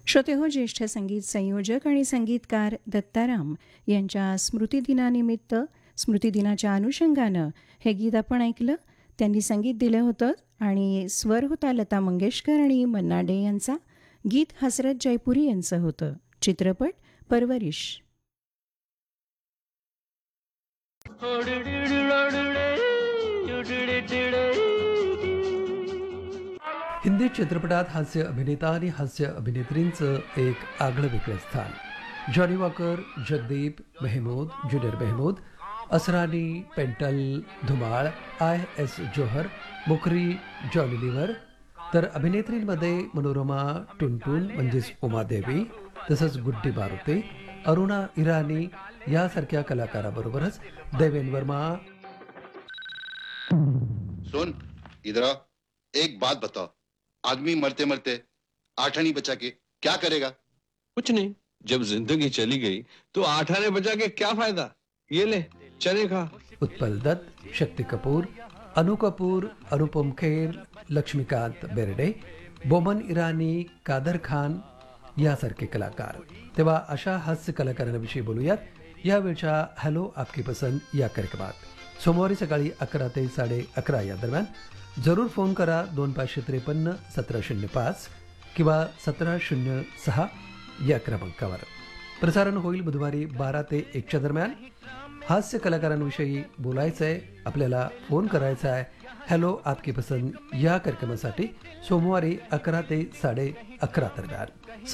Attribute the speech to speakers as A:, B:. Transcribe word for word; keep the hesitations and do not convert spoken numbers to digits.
A: श्रोतेहो, ज्येष्ठ संगीत संयोजक आणि संगीतकार दत्ताराम यांच्या स्मृतिदिनानिमित्त स्मृतिदिनाच्या अनुषंगानं हे गीत आपण ऐकलं. त्यांनी संगीत दिलं होतं आणि स्वर होता लता मंगेशकर आणि मन्ना डे यांचा. गीत हसरत जयपुरी यांचं होतं. चित्रपट परवरिश.
B: हिंदी चित्रपटात हास्य अभिनेता आणि हास्य अभिनेत्रींचं एक आगळं वेगळं स्थान. Johnny walker, Jagdeep, Mehmood, junior Mehmood, Asrani, Paintal, Dhumal, I S Johar, Mukhri, Johnny liver. तर अभिनेत्रींमध्ये मनोरमा टुनटुन म्हणजेच उमादेवी, तसंच गुड्डी मारुती, अरुणा इराणी यासारख्या कलाकाराबरोबरच देवेन वर्मा.
C: सुन इधर आओ, एक बात बताओ, आदमी मरते मरते आठ आने बचा के क्या करेगा?
D: कुछ नहीं, जब जिंदगी चली गई तो आठ आने बचा के क्या फायदा? ये ले चने खा.
B: उत्पल दत्त, शक्ती कपूर, अनु कपूर, अनुपम खेर, लक्ष्मीकांत बेर्डे, बोमन इराणी, कादर खान यासारखे कलाकार. तेव्हा अशा हास्य कलाकारांविषयी बोलूयात यावेळच्या हॅलो आपकी पसंद या कार्यक्रमात. सोमवारी सकाळी अकरा ते साडे अकरा या दरम्यान जरूर फोन करा दोन पाचशे त्रेपन्न सतरा शून्य पाच किंवा सतरा शून्य सहा या क्रमांकावर. प्रसारण होईल बुधवारी बारा ते एकच्या दरम्यान. हास्य कलाकारांविषयी बोलायचं आहे, आपल्याला फोन करायचा आहे हॅलो आपकी पसंद या कार्यक्रमासाठी सोमवारी अकरा ते साडे अकरा दरम्यान.